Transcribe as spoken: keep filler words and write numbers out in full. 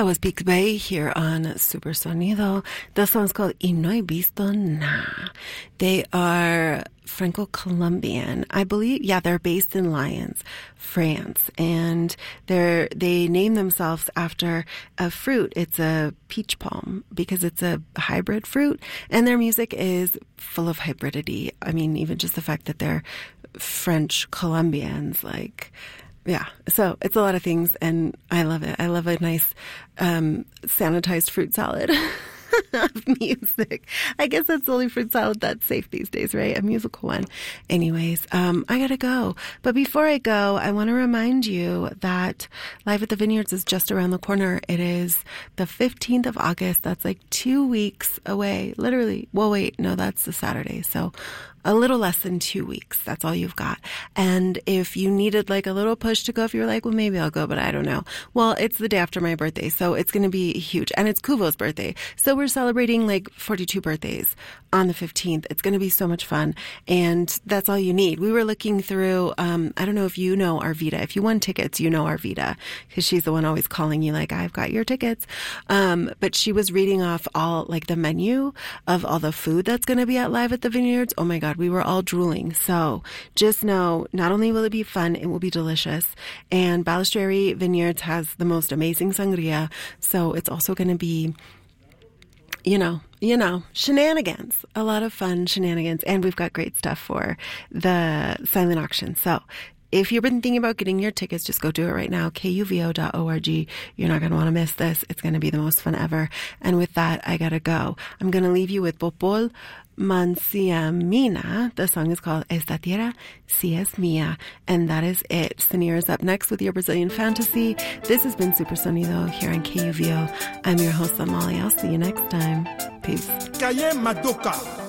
That was Big Bay here on Super Sonido. The song's called Y No He Visto Na. They are Franco-Colombian. I believe, yeah, they're based in Lyons, France. And they're, they name themselves after a fruit. It's a peach palm because it's a hybrid fruit. And their music is full of hybridity. I mean, even just the fact that they're French Colombians, like... Yeah, so it's a lot of things, and I love it. I love a nice um, sanitized fruit salad of music. I guess that's the only fruit salad that's safe these days, right? A musical one. Anyways, um, I gotta go. But before I go, I want to remind you that Live at the Vineyards is just around the corner. It is the fifteenth of August. That's like two weeks away, literally. Well, wait, no, that's the Saturday. So a little less than two weeks. That's all you've got. And if you needed like a little push to go, if you're like, well, maybe I'll go, but I don't know. Well, it's the day after my birthday, so it's going to be huge. And it's Kuvo's birthday. So we're celebrating like forty-two birthdays on the fifteenth. It's going to be so much fun. And that's all you need. We were looking through, um, I don't know if you know Arvita. If you won tickets, you know Arvita, because she's the one always calling you like, I've got your tickets. Um, but she was reading off all like the menu of all the food that's going to be at Live at the Vineyards. Oh my God. We were all drooling. So just know, not only will it be fun, it will be delicious. And Balistreri Vineyards has the most amazing sangria. So it's also going to be, you know, you know, shenanigans, a lot of fun shenanigans. And we've got great stuff for the silent auction. So if you've been thinking about getting your tickets, just go do it right now. K U V O dot org. You're not going to want to miss this. It's going to be the most fun ever. And with that, I got to go. I'm going to leave you with Popol Manciamina. The song is called Esta Tierra Si Es Mía. And that is it. Sanir is up next with your Brazilian fantasy. This has been Super Sonido here on K U V O. I'm your host, Amalia. I'll see you next time. Peace. Calle Madoka.